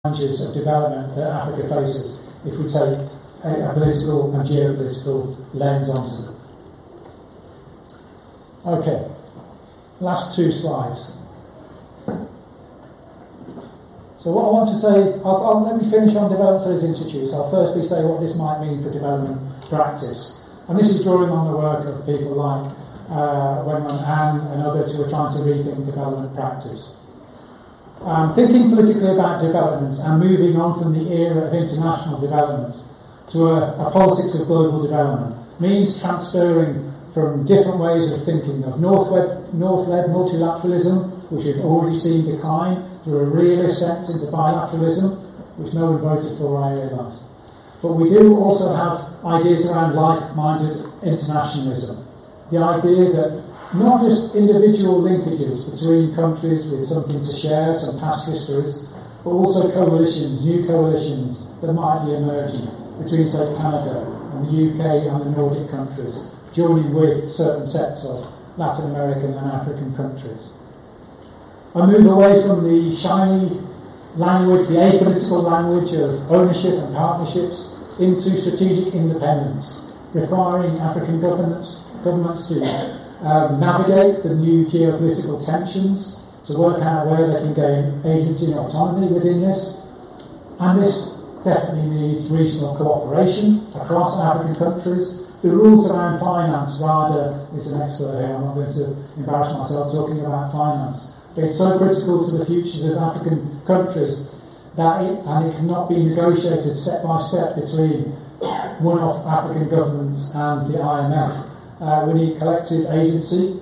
challenges of development that Africa faces if we take a political and geopolitical lens onto them. Okay, last two slides. So what I want to say, let me finish on Development Studies Institutes. I'll firstly say what this might mean for development practice. And this is drawing on the work of people like Wenman An and others who are trying to rethink development practice. Thinking politically about development and moving on from the era of international development to a politics of global development means transferring from different ways of thinking of North-led multilateralism, which we've already seen decline, to a realist sense into bilateralism, which no one voted for, I realise. But we do also have ideas around like-minded internationalism. The idea that not just individual linkages between countries with something to share, some past histories, but also coalitions, new coalitions that might be emerging between, say, Canada and the UK and the Nordic countries, joining with certain sets of Latin American and African countries. I move away from the shiny language, the apolitical language of ownership and partnerships into strategic independence, requiring African governments to navigate the new geopolitical tensions, to work out where they can gain agency and autonomy within this. And this definitely needs regional cooperation across African countries. The rules around finance, Rada is an expert here, I'm not going to embarrass myself talking about finance, but it's so critical to the futures of African countries that it cannot be negotiated step by step between one-off African governments and the IMF. We need collective agency.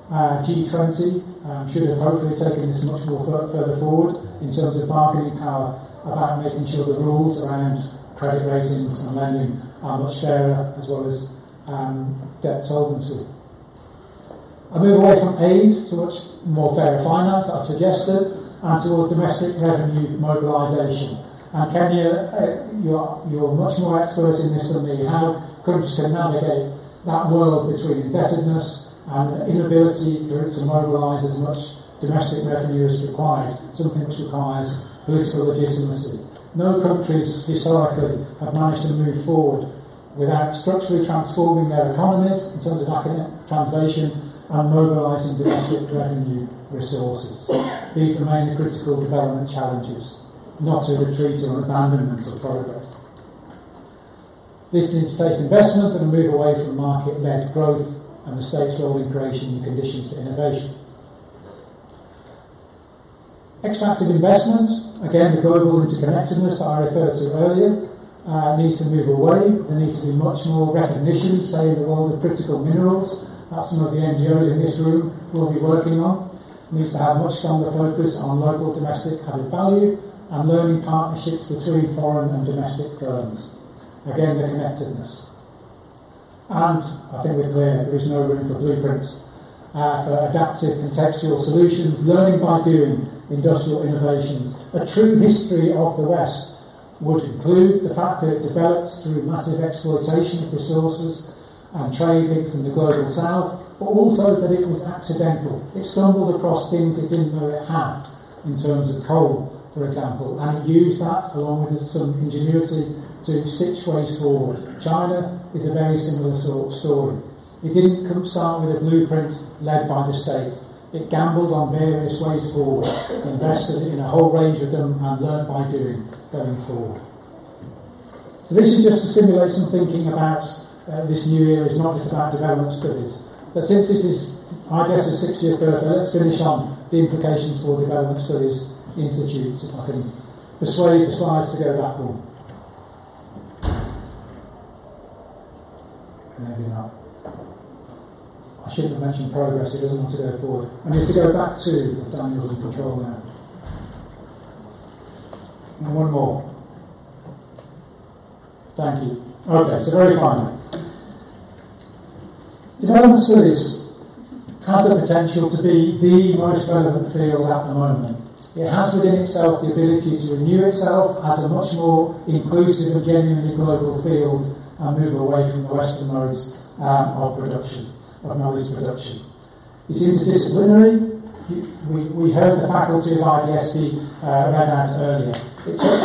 G20 should have hopefully taken this much more further forward in terms of bargaining power about making sure the rules around credit ratings and lending are much fairer, as well as debt solvency. I move away from aid to much more fairer finance, I've suggested, and towards domestic revenue mobilisation. And Kenya, you're much more expert in this than me, how countries can navigate that world between indebtedness and inability for it to mobilise as much domestic revenue as required, something which requires political legitimacy. No countries historically have managed to move forward without structurally transforming their economies in terms of academic translation and mobilising domestic revenue resources. These remain the critical development challenges, not a retreat or an abandonment of progress. This needs state investment and a move away from market-led growth and the state's role in creation new conditions to innovation. Extractive investment, again the global interconnectedness that I referred to earlier, needs to move away. There needs to be much more recognition, say in the world of critical minerals, that some of the NGOs in this room will be working on. It needs to have much stronger focus on local domestic added value and learning partnerships between foreign and domestic firms. Again, the connectedness. And I think we're clear, there is no room for blueprints for adaptive contextual solutions, learning by doing, industrial innovations. A true history of the West would include the fact that it developed through massive exploitation of resources and trade links in the global south, but also that it was accidental. It stumbled across things it didn't know it had, in terms of coal, for example, and it used that along with some ingenuity to stitch ways forward. China is a very similar sort of story. It didn't start with a blueprint led by the state. It gambled on various ways forward, invested in a whole range of them, and learned by doing going forward. So this is just to simulate some thinking about this new era. It's not just about development studies. But since this is, I guess, the 60th birthday, let's finish on the implications for development studies institutes, if I can persuade the slides to go back one. Maybe not. I shouldn't have mentioned progress, it doesn't want to go forward. I need to go back to if Daniel's in control now. And one more. Thank you. Okay, so very finally. Development studies has the potential to be the most relevant field at the moment. It has within itself the ability to renew itself as a much more inclusive and genuinely global field and move away from the Western modes of production, of knowledge production. It's interdisciplinary. We heard the faculty of IDSB read out earlier. it takes